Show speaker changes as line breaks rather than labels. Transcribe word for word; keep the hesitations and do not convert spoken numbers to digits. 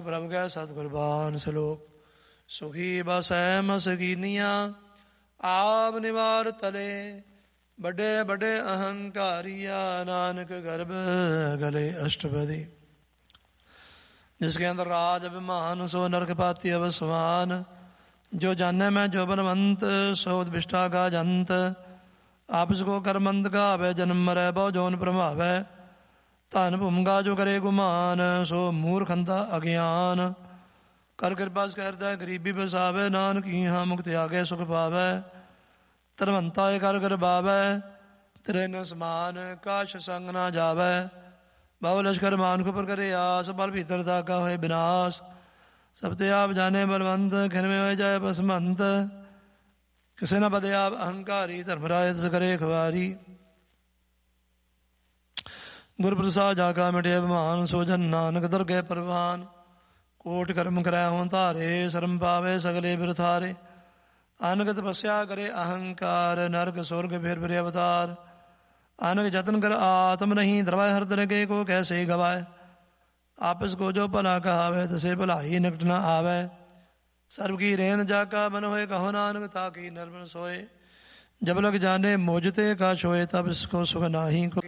ਪ੍ਰਭ ਕੈ ਸਤਿਗੁਰਬਾਨ ਸਲੋਕ। ਸੁਖੀ ਬਸੈ ਮਸਕੀਨੀਆਂ ਆਪ ਨਿਵਾਰ ਤਲੇ, ਵੱਡੇ ਵੱਡੇ ਅਹੰਕਾਰੀਆ ਨਾਨਕ ਗਰਭ ਗਲੇ ਅਸ਼ਟਪਦੀ। जिसके अंदर राज अभिमान सो नरक पाती अवसवान, जो जाने मैं जो बनवंत सो विष्ठा का जंत। आपस को करमंद का वह जन्म मरै बहु जोन प्रभावै, धन भूमगा जो करे गुमान सो मूर्खंता अज्ञान। कर कृपा करता गरीबी बसावै, नानक यहाँ मुक्ति आगे सुख पावै। धनवंता कर कर बावै, तेरे न समान काश संग ना जावै। बहु लश्कर मानख पर करे आस, बल भीतर दागा होए विनाश। सब ते आप जाने बलवंत, खिन में हो जाए बसमंत। किसे न बदे आप अहंकारी, धर्मराय तिस करे खवारी। गुर प्रसाद जाका मिटे अभिमान, सो जन नानक दरगह परवान। कोट कर्म करै हों धारे, शर्म पावे सगले बिरथारे। अनग तपस्या करे अहंकार, नरक स्वर्ग फिर फिर अवतार। अनग जतन कर आत्म नहीं, द्रवय हर दरगे को कैसे गवाए। आपस को जो भला कहावे, तसे भलाई निकट न आवे। सर्व की रेन जाका बन होए, कहो नानक ताकि निर्मल सोए। जब लग जाने मोजते का छोए, तब इसको सुख नाही को।